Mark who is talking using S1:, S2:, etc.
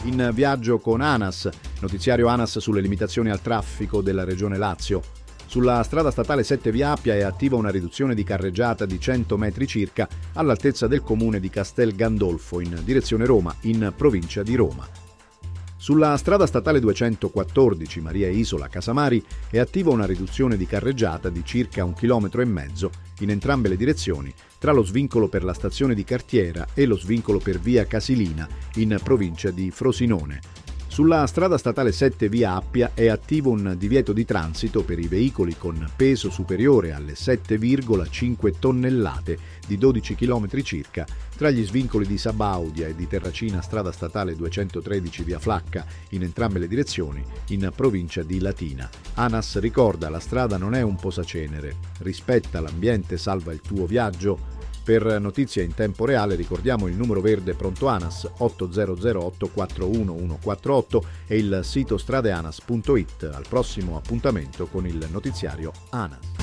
S1: In viaggio con ANAS, notiziario ANAS sulle limitazioni al traffico della Regione Lazio. Sulla strada statale 7 via Appia è attiva una riduzione di carreggiata di 100 metri circa all'altezza del comune di Castel Gandolfo in direzione Roma, in provincia di Roma. Sulla strada statale 214 Maria Isola Casamari è attiva una riduzione di carreggiata di circa 1,5 km in entrambe le direzioni tra lo svincolo per la stazione di Cartiera e lo svincolo per via Casilina in provincia di Frosinone. Sulla strada statale 7 via Appia è attivo un divieto di transito per i veicoli con peso superiore alle 7,5 tonnellate di 12 km circa tra gli svincoli di Sabaudia e di Terracina strada statale 213 via Flacca in entrambe le direzioni in provincia di Latina. ANAS ricorda: la strada non è un posacenere, rispetta l'ambiente, salva il tuo viaggio. Per notizie in tempo reale ricordiamo il numero verde pronto ANAS 800 841 148 e il sito stradeanas.it. Al prossimo appuntamento con il notiziario ANAS.